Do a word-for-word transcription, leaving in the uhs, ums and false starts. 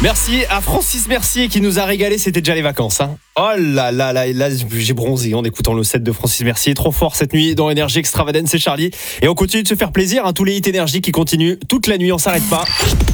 Merci à Francis Mercier qui nous a régalé, c'était déjà les vacances. Hein. Oh là là là, là j'ai bronzé en écoutant le set de Francis Mercier. Trop fort cette nuit dans Énergie Extravagance, c'est Charlie. Et on continue de se faire plaisir, hein, tous les hits Énergie qui continuent toute la nuit, on s'arrête pas.